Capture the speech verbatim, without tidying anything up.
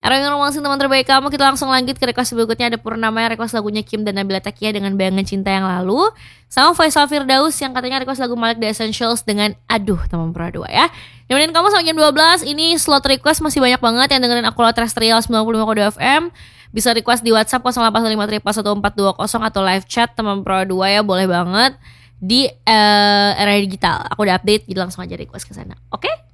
Era yang romansing teman terbaik kamu. Kita langsung lanjut ke request berikutnya. Ada Purnama yang request lagunya Kim dan Nabila Takia dengan Bayangan Cinta yang Lalu. Sama Faisal Firdaus yang katanya request lagu Malik The Essentials dengan Aduh Teman Pura dua ya. Nemenin kamu sampai jam dua belas. Ini slot request masih banyak banget yang dengerin aku lewat Terrestrial sembilan puluh lima koma dua F M. Bisa request di WhatsApp nol delapan lima tiga satu empat dua nol atau live chat Teman Pura dua ya, boleh banget di uh, era digital. Aku udah update, jadi langsung aja request ke sana. Oke? Okay?